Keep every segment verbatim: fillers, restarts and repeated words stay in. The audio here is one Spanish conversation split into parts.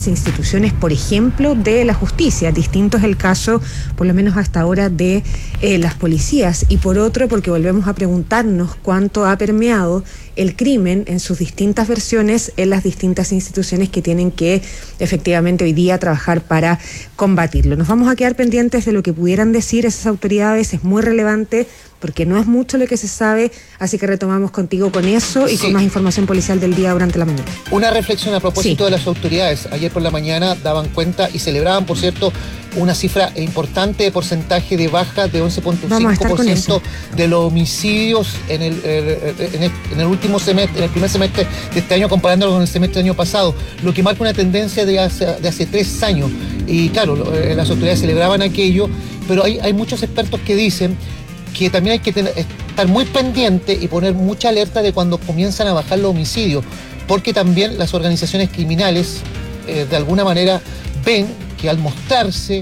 instituciones, por ejemplo, de la justicia. Distinto es el caso, por lo menos hasta ahora, de eh, las policías. Y por otro, porque volvemos a preguntarnos cuánto ha permeado el crimen en sus distintas versiones en las distintas instituciones que tienen que efectivamente hoy día trabajar para combatirlo. Nos vamos a quedar pendientes de lo que pudieran decir esas autoridades. Es muy relevante porque no es mucho lo que se sabe, así que retomamos contigo con eso y sí, con más información policial del día durante la mañana. Una reflexión a propósito sí. de las autoridades. Ayer por la mañana daban cuenta y celebraban, por cierto, una cifra importante de porcentaje de baja de once punto cinco por ciento de los homicidios en el, en, el, en el último semestre, en el primer semestre de este año, comparándolo con el semestre del año pasado, lo que marca una tendencia de hace, de hace tres años. Y claro, las autoridades celebraban aquello, pero hay, hay muchos expertos que dicen que también hay que tener, estar muy pendiente y poner mucha alerta de cuando comienzan a bajar los homicidios, porque también las organizaciones criminales eh, de alguna manera ven que al mostrarse,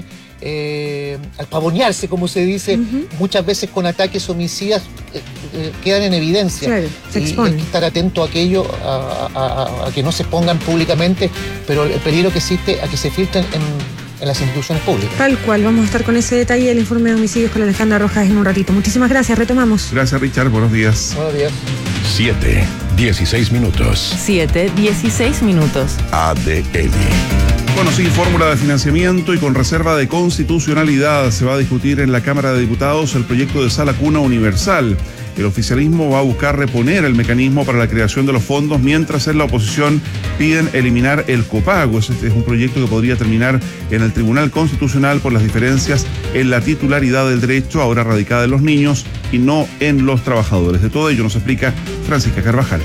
eh, al pavonearse, como se dice, uh-huh. muchas veces con ataques homicidas, eh, eh, quedan en evidencia. Claro, se y expone. Hay que estar atento a aquello, a, a, a, a que no se expongan públicamente, pero el peligro que existe a que se filtren en, en las instituciones públicas. Tal cual, vamos a estar con ese detalle del informe de homicidios con Alejandra Rojas en un ratito. Muchísimas gracias, retomamos. Gracias, Richard, buenos días. Buenos días. siete, dieciséis minutos. siete, dieciséis minutos. A D L. Bueno, sin fórmula de financiamiento y con reserva de constitucionalidad se va a discutir en la Cámara de Diputados el proyecto de Sala Cuna Universal. El oficialismo va a buscar reponer el mecanismo para la creación de los fondos, mientras en la oposición piden eliminar el copago. Este es un proyecto que podría terminar en el Tribunal Constitucional por las diferencias en la titularidad del derecho, ahora radicada en los niños y no en los trabajadores. De todo ello nos explica Francisca Carvajal.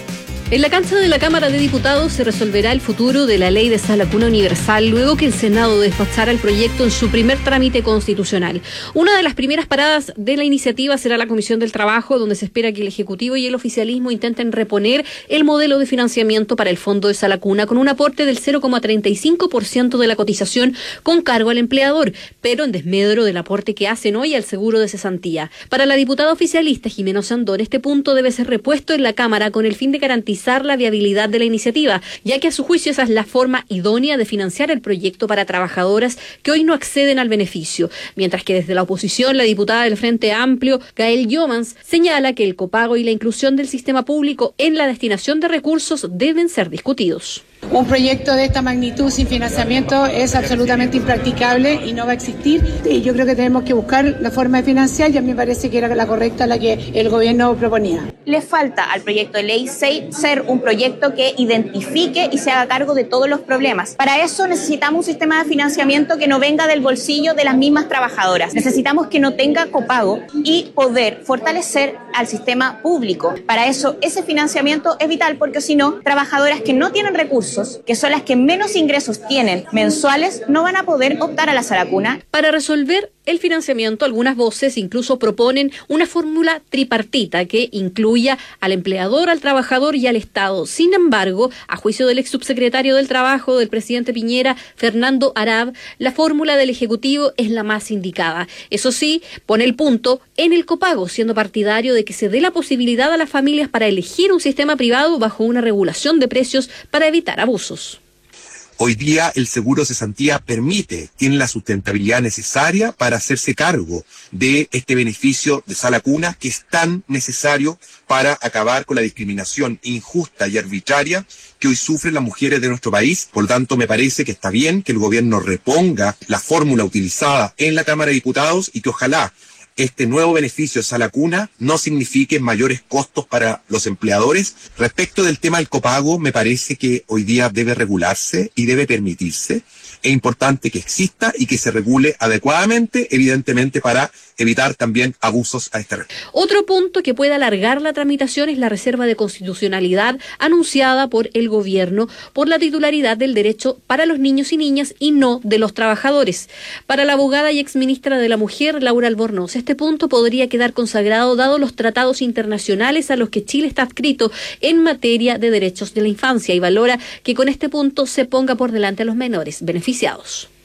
En la cancha de la Cámara de Diputados se resolverá el futuro de la ley de Sala Cuna Universal luego que el Senado despachara el proyecto en su primer trámite constitucional. Una de las primeras paradas de la iniciativa será la Comisión del Trabajo, donde se espera que el Ejecutivo y el oficialismo intenten reponer el modelo de financiamiento para el Fondo de Sala Cuna con un aporte del cero coma treinta y cinco por ciento de la cotización con cargo al empleador, pero en desmedro del aporte que hacen hoy al seguro de cesantía. Para la diputada oficialista Jimena Sandón, este punto debe ser repuesto en la Cámara con el fin de garantizar la viabilidad de la iniciativa, ya que a su juicio esa es la forma idónea de financiar el proyecto para trabajadoras que hoy no acceden al beneficio. Mientras que desde la oposición, la diputada del Frente Amplio, Gael Yomans, señala que el copago y la inclusión del sistema público en la destinación de recursos deben ser discutidos. Un proyecto de esta magnitud sin financiamiento es absolutamente impracticable y no va a existir. Y yo creo que tenemos que buscar la forma de financiar y a mí me parece que era la correcta la que el gobierno proponía. Le falta al proyecto de ley ser un proyecto que identifique y se haga cargo de todos los problemas. Para eso necesitamos un sistema de financiamiento que no venga del bolsillo de las mismas trabajadoras. Necesitamos que no tenga copago y poder fortalecer al sistema público. Para eso ese financiamiento es vital porque si no, trabajadoras que no tienen recursos, que son las que menos ingresos tienen mensuales, no van a poder optar a la Sala Cuna. Para resolver el financiamiento, algunas voces incluso proponen una fórmula tripartita que incluya al empleador, al trabajador y al Estado. Sin embargo, a juicio del ex subsecretario del Trabajo del presidente Piñera, Fernando Arab, la fórmula del Ejecutivo es la más indicada. Eso sí, pone el punto en el copago, siendo partidario de que se dé la posibilidad a las familias para elegir un sistema privado bajo una regulación de precios para evitar abusos. Hoy día el seguro cesantía permite, tiene la sustentabilidad necesaria para hacerse cargo de este beneficio de Sala Cuna que es tan necesario para acabar con la discriminación injusta y arbitraria que hoy sufren las mujeres de nuestro país. Por lo tanto, me parece que está bien que el gobierno reponga la fórmula utilizada en la Cámara de Diputados y que ojalá este nuevo beneficio de Sala Cuna no signifique mayores costos para los empleadores. Respecto del tema del copago, me parece que hoy día debe regularse y debe permitirse. Es importante que exista y que se regule adecuadamente, evidentemente para evitar también abusos a este respecto. Otro punto que puede alargar la tramitación es la reserva de constitucionalidad anunciada por el gobierno por la titularidad del derecho para los niños y niñas y no de los trabajadores. Para la abogada y exministra de la Mujer, Laura Albornoz, este punto podría quedar consagrado dado los tratados internacionales a los que Chile está adscrito en materia de derechos de la infancia y valora que con este punto se ponga por delante a los menores beneficiados.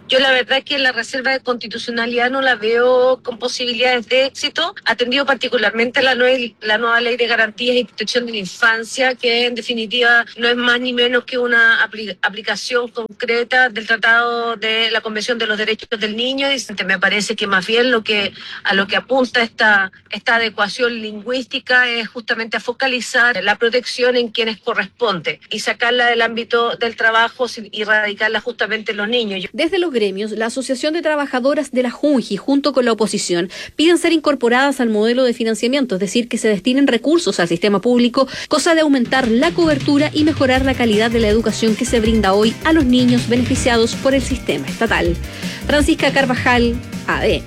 Yo la verdad que la reserva de constitucionalidad no la veo con posibilidades de éxito, atendido particularmente la, nue- la nueva ley de garantías y protección de la infancia, que en definitiva no es más ni menos que una apli- aplicación concreta del Tratado de la Convención de los Derechos del Niño. Y me parece que más bien lo que a lo que apunta esta, esta adecuación lingüística es justamente a focalizar la protección en quienes corresponde y sacarla del ámbito del trabajo y radicarla justamente en los niños. Desde los gremios, la Asociación de Trabajadoras de la Junji, junto con la oposición, piden ser incorporadas al modelo de financiamiento, es decir, que se destinen recursos al sistema público, cosa de aumentar la cobertura y mejorar la calidad de la educación que se brinda hoy a los niños beneficiados por el sistema estatal. Francisca Carvajal, A D N.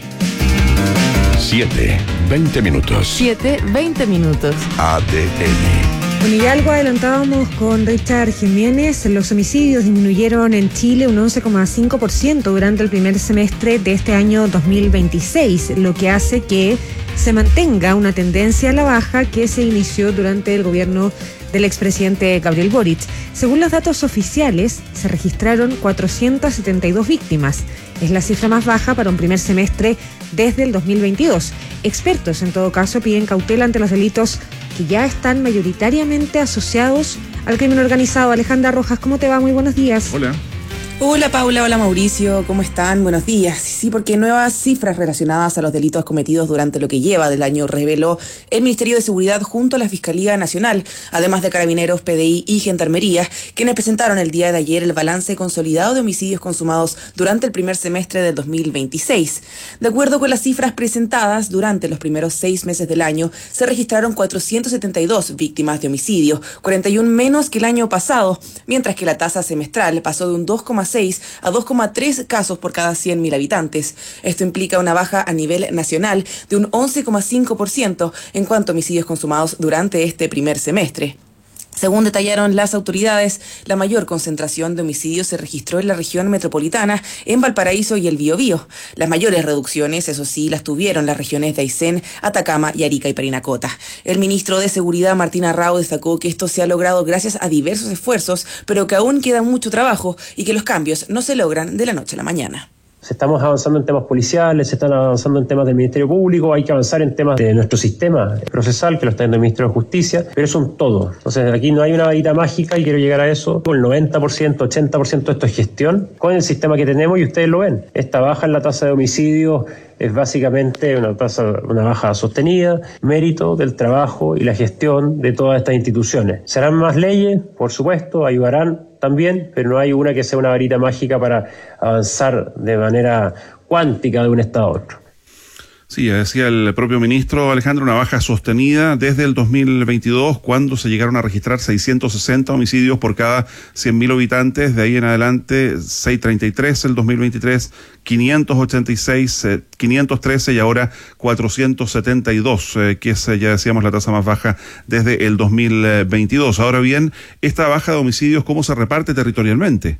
siete, veinte minutos. siete, veinte minutos. A D N. Bueno, y algo adelantábamos con Richard Jiménez. Los homicidios disminuyeron en Chile un once coma cinco por ciento durante el primer semestre de este año dos mil veintiséis, lo que hace que se mantenga una tendencia a la baja que se inició durante el gobierno del expresidente Gabriel Boric. Según los datos oficiales, se registraron cuatrocientas setenta y dos víctimas. Es la cifra más baja para un primer semestre desde el dos mil veintidós. Expertos, en todo caso, piden cautela ante los delitos que ya están mayoritariamente asociados al crimen organizado. Alejandra Rojas, ¿cómo te va? Muy buenos días. Hola. Hola Paula, hola Mauricio, ¿cómo están? Buenos días. Sí, porque nuevas cifras relacionadas a los delitos cometidos durante lo que lleva del año reveló el Ministerio de Seguridad junto a la Fiscalía Nacional, además de Carabineros, P D I y Gendarmería, quienes presentaron el día de ayer el balance consolidado de homicidios consumados durante el primer semestre del dos mil veintiséis. De acuerdo con las cifras presentadas, durante los primeros seis meses del año se registraron cuatrocientas setenta y dos víctimas de homicidio, cuarenta y uno menos que el año pasado, mientras que la tasa semestral pasó de un dos coma seis a dos coma tres casos por cada cien mil habitantes. Esto implica una baja a nivel nacional de un once coma cinco por ciento en cuanto a homicidios consumados durante este primer semestre. Según detallaron las autoridades, la mayor concentración de homicidios se registró en la región metropolitana, en Valparaíso y el Biobío. Las mayores reducciones, eso sí, las tuvieron las regiones de Aysén, Atacama y Arica y Parinacota. El ministro de Seguridad, Martín Arrau, destacó que esto se ha logrado gracias a diversos esfuerzos, pero que aún queda mucho trabajo y que los cambios no se logran de la noche a la mañana. Se estamos avanzando en temas policiales, se están avanzando en temas del Ministerio Público, hay que avanzar en temas de nuestro sistema procesal, que lo está viendo el Ministro de Justicia, pero eso es todo. Entonces aquí no hay una varita mágica y quiero llegar a eso. El noventa por ciento, ochenta por ciento de esto es gestión con el sistema que tenemos y ustedes lo ven. Esta baja en la tasa de homicidios es básicamente una tasa, una baja sostenida, mérito del trabajo y la gestión de todas estas instituciones. ¿Serán más leyes? Por supuesto, ayudarán también, pero no hay una que sea una varita mágica para avanzar de manera cuántica de un estado a otro. Sí, decía el propio ministro Alejandro, una baja sostenida desde el dos mil veintidós, cuando se llegaron a registrar seiscientos sesenta homicidios por cada cien mil habitantes. De ahí en adelante, seiscientos treinta y tres el dos mil veintitrés, quinientos ochenta y seis, eh, quinientos trece y ahora cuatrocientos setenta y dos, eh, que es, ya decíamos, la tasa más baja desde el dos mil veintidós. Ahora bien, esta baja de homicidios, ¿cómo se reparte territorialmente?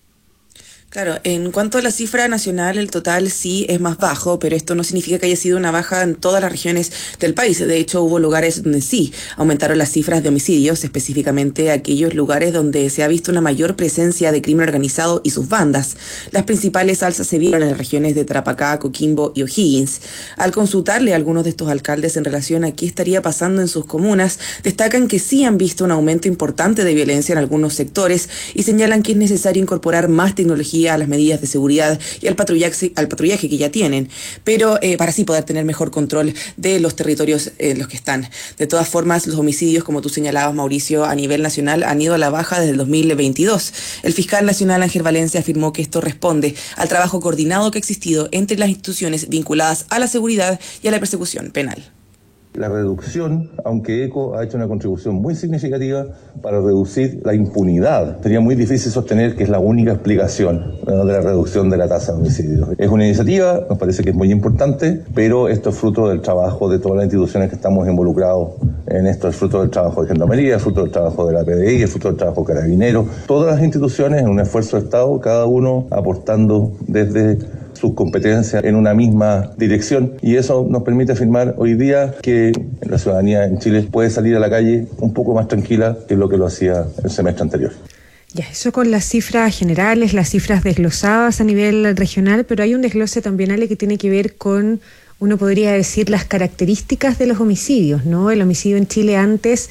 Claro, en cuanto a la cifra nacional, el total sí es más bajo, pero esto no significa que haya sido una baja en todas las regiones del país. De hecho, hubo lugares donde sí aumentaron las cifras de homicidios, específicamente aquellos lugares donde se ha visto una mayor presencia de crimen organizado y sus bandas. Las principales alzas se vieron en las regiones de Tarapacá, Coquimbo y O'Higgins. Al consultarle a algunos de estos alcaldes en relación a qué estaría pasando en sus comunas, destacan que sí han visto un aumento importante de violencia en algunos sectores y señalan que es necesario incorporar más tecnología a las medidas de seguridad y al patrullaje, al patrullaje que ya tienen, pero eh, para así poder tener mejor control de los territorios en los que están. De todas formas, los homicidios, como tú señalabas, Mauricio, a nivel nacional han ido a la baja desde el dos mil veintidós. El fiscal nacional Ángel Valencia afirmó que esto responde al trabajo coordinado que ha existido entre las instituciones vinculadas a la seguridad y a la persecución penal. La reducción, aunque ECO ha hecho una contribución muy significativa para reducir la impunidad, sería muy difícil sostener que es la única explicación, ¿no?, de la reducción de la tasa de homicidios. Es una iniciativa, nos parece que es muy importante, pero esto es fruto del trabajo de todas las instituciones que estamos involucrados en esto. Es fruto del trabajo de Gendarmería, es fruto del trabajo de la P D I, es fruto del trabajo de Carabineros. Todas las instituciones en un esfuerzo de Estado, cada uno aportando desde sus competencias en una misma dirección, y eso nos permite afirmar hoy día que la ciudadanía en Chile puede salir a la calle un poco más tranquila que lo que lo hacía el semestre anterior. Ya, eso con las cifras generales, las cifras desglosadas a nivel regional, pero hay un desglose también, Ale, que tiene que ver con, uno podría decir, las características de los homicidios, ¿no? El homicidio en Chile antes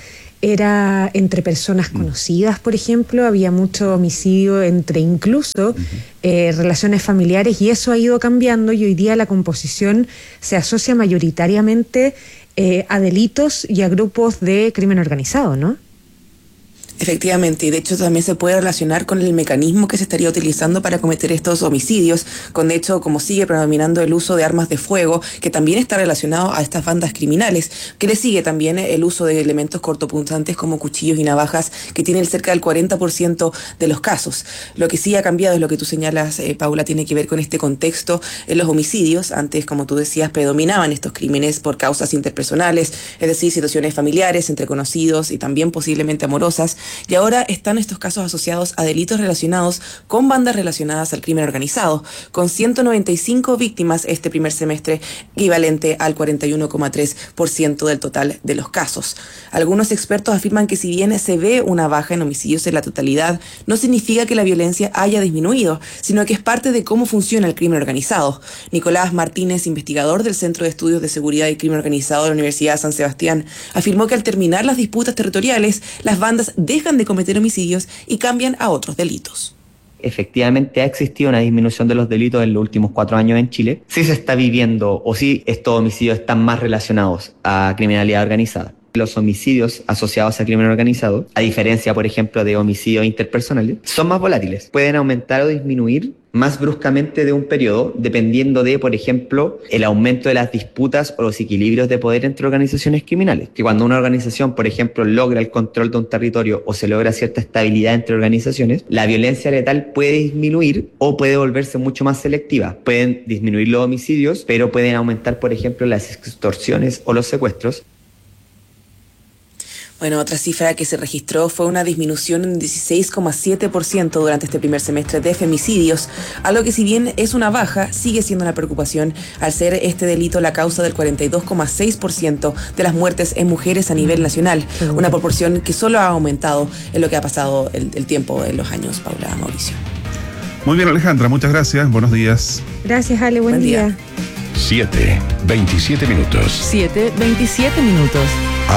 era entre personas conocidas, por ejemplo, había mucho homicidio entre incluso uh-huh. eh, relaciones familiares, y eso ha ido cambiando, y hoy día la composición se asocia mayoritariamente eh, a delitos y a grupos de crimen organizado, ¿no? Efectivamente, y de hecho también se puede relacionar con el mecanismo que se estaría utilizando para cometer estos homicidios, con de hecho como sigue predominando el uso de armas de fuego, que también está relacionado a estas bandas criminales, que le sigue también el uso de elementos cortopunzantes como cuchillos y navajas, que tiene cerca del cuarenta por ciento de los casos. Lo que sí ha cambiado es lo que tú señalas, eh, Paula, tiene que ver con este contexto en los homicidios. Antes, como tú decías, predominaban estos crímenes por causas interpersonales, es decir, situaciones familiares, entre conocidos y también posiblemente amorosas. Y ahora están estos casos asociados a delitos relacionados con bandas relacionadas al crimen organizado, con ciento noventa y cinco víctimas este primer semestre, equivalente al cuarenta y uno coma tres por ciento del total de los casos. Algunos expertos afirman que si bien se ve una baja en homicidios en la totalidad, no significa que la violencia haya disminuido, sino que es parte de cómo funciona el crimen organizado. Nicolás Martínez, investigador del Centro de Estudios de Seguridad y Crimen Organizado de la Universidad de San Sebastián, afirmó que al terminar las disputas territoriales, las bandas dejan de cometer homicidios y cambian a otros delitos. Efectivamente ha existido una disminución de los delitos en los últimos cuatro años en Chile. Sí se está viviendo, o sí estos homicidios están más relacionados a criminalidad organizada. Los homicidios asociados a crimen organizado, a diferencia, por ejemplo, de homicidios interpersonales, son más volátiles. Pueden aumentar o disminuir más bruscamente de un periodo, dependiendo de, por ejemplo, el aumento de las disputas o los equilibrios de poder entre organizaciones criminales. Que cuando una organización, por ejemplo, logra el control de un territorio o se logra cierta estabilidad entre organizaciones, la violencia letal puede disminuir o puede volverse mucho más selectiva. Pueden disminuir los homicidios, pero pueden aumentar, por ejemplo, las extorsiones o los secuestros. Bueno, otra cifra que se registró fue una disminución en dieciséis coma siete por ciento durante este primer semestre de femicidios, algo que si bien es una baja, sigue siendo una preocupación al ser este delito la causa del cuarenta y dos coma seis por ciento de las muertes en mujeres a nivel nacional, una proporción que solo ha aumentado en lo que ha pasado el, el tiempo en los años, Paula, Mauricio. Muy bien, Alejandra, muchas gracias, buenos días. Gracias, Ale, buen, buen día. siete, veintisiete minutos. siete, veintisiete minutos.